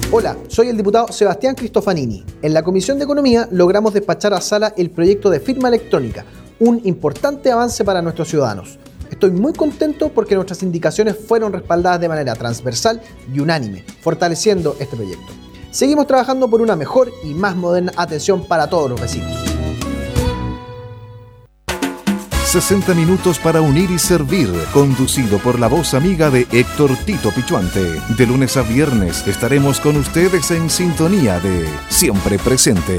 Hola, soy el diputado Sebastián Cristofanini. En la Comisión de Economía logramos despachar a sala el proyecto de firma electrónica, un importante avance para nuestros ciudadanos. Estoy muy contento porque nuestras indicaciones fueron respaldadas de manera transversal y unánime, fortaleciendo este proyecto. Seguimos trabajando por una mejor y más moderna atención para todos los vecinos. 60 minutos para unir y servir, conducido por la voz amiga de Héctor Tito Pichuante. De lunes a viernes estaremos con ustedes en sintonía de Siempre Presente.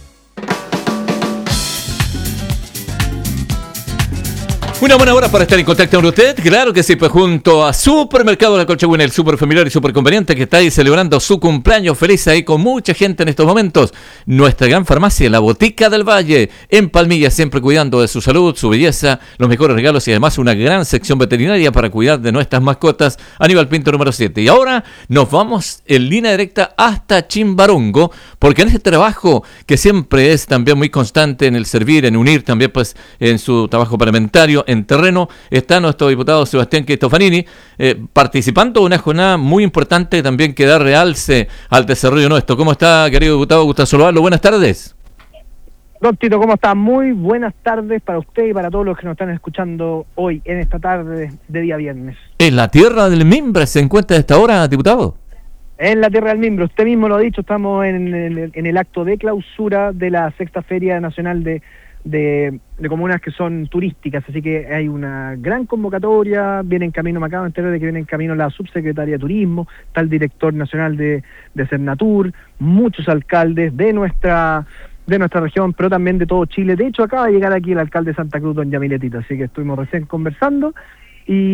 Una buena hora para estar en contacto con usted, claro que sí, pues junto a Supermercado La Colchagüina, el súper familiar y súper conveniente que está ahí celebrando su cumpleaños feliz ahí con mucha gente en estos momentos. Nuestra gran farmacia, la Botica del Valle, en Palmilla, siempre cuidando de su salud, su belleza, los mejores regalos y además una gran sección veterinaria para cuidar de nuestras mascotas. Aníbal Pinto número 7. Y ahora nos vamos en línea directa hasta Chimbarongo, porque en este trabajo que siempre es también muy constante en el servir, en unir también pues en su trabajo parlamentario, en terreno, está nuestro diputado Sebastián Cristofanini participando de una jornada muy importante también que da realce al desarrollo nuestro. ¿Cómo está, querido diputado? Gusto saludarlo. Buenas tardes. Don Tito, ¿cómo está? Muy buenas tardes para usted y para todos los que nos están escuchando hoy, en esta tarde de día viernes. ¿En la tierra del Mimbre se encuentra a esta hora, diputado? En la tierra del Mimbro, usted mismo lo ha dicho, estamos en el acto de clausura de la sexta Feria Nacional de comunas que son turísticas, así que hay una gran convocatoria. Viene en camino, me acabo de enterar de que viene en camino la subsecretaria de Turismo, está el director nacional de Cernatur, muchos alcaldes de nuestra región, pero también de todo Chile. De hecho, acaba de llegar aquí el alcalde de Santa Cruz, don Yamiletito, así que estuvimos recién conversando y